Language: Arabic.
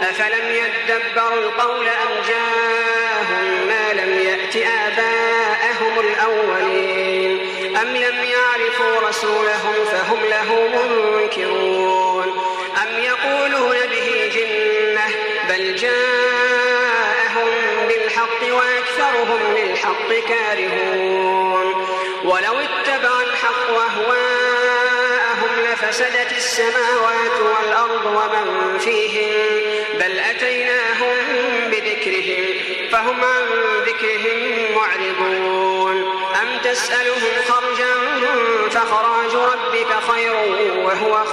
أفلم يدبروا القول أم جاءهم ما لم يأت آباءهم الأولين أم لم يعرفوا رسولهم فهم له منكرون أم يقولون به جنة بل جاءهم بالحق وأكثرهم للحق كارهون ولو اتبع الحق أهواءهم لفسدت السماوات والأرض ومن فيهن بل أتيناهم بذكرهم فهم عن ذكرهم معرضون أم تسألهم خرجا فخراج ربك خير وهو